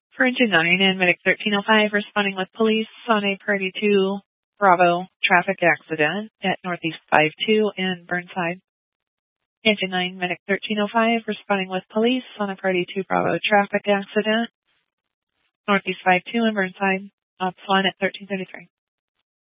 For engine 9 and medic 1305, responding with police on a Priority 2 Bravo traffic accident at Northeast 52 in Burnside. Engine 9, medic 1305, responding with police on a Priority 2 Bravo traffic accident, Northeast 52 in Burnside. Ops 1 at 1333.